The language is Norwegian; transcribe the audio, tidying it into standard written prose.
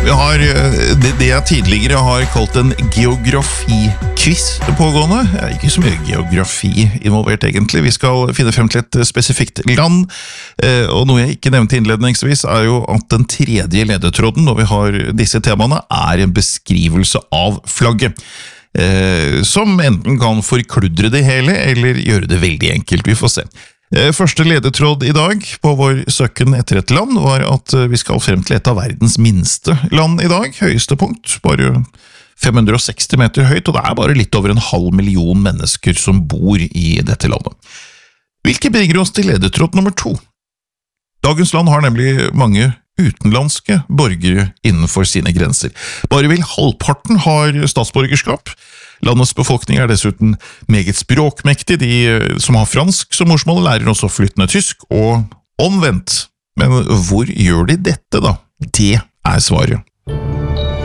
Vi har det jeg tidligere har kalt en geografi-quiz pågående. Ikke så mye geografi involvert egentlig. Vi skal finne frem til et spesifikt land, og noe jeg ikke nevnte innledningsvis er jo at den tredje ledetråden når vi har disse temaene er en beskrivelse av flagget. Som enten kan forkludre det hele eller gjøre det veldig enkelt, vi får se. Første ledetråd i dag på vår søken etter et land var at vi skal frem til et av verdens minste land i dag, høyeste punkt, bare 560 meter høyt, og det er bare litt over 500 000 mennesker som bor i dette landet. Hvilke bringer oss til ledetråd nummer 2? Dagens land har nemlig mange utenlandske borgere innenfor sine grenser. Bare vel halvparten har statsborgerskap. Landets befolkning er dessuten meget språkmektig. De som har fransk som morsmål lærer også flytende tysk, og omvendt. Men hvor gjør de dette da? Det er svaret